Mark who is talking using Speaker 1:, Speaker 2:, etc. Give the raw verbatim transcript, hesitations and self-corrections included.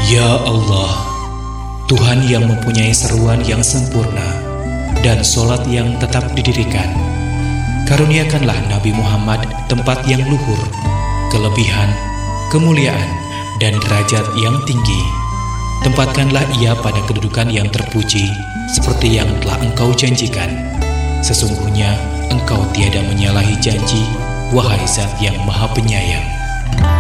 Speaker 1: Ya Allah, Tuhan yang mempunyai seruan yang sempurna dan solat yang tetap didirikan, karuniakanlah Nabi Muhammad tempat yang luhur, kelebihan, kemuliaan, dan derajat yang tinggi. Tempatkanlah ia pada kedudukan yang terpuji, seperti yang telah Engkau janjikan. Sesungguhnya Engkau tiada menyalahi janji, wahai Zat yang Maha Penyayang.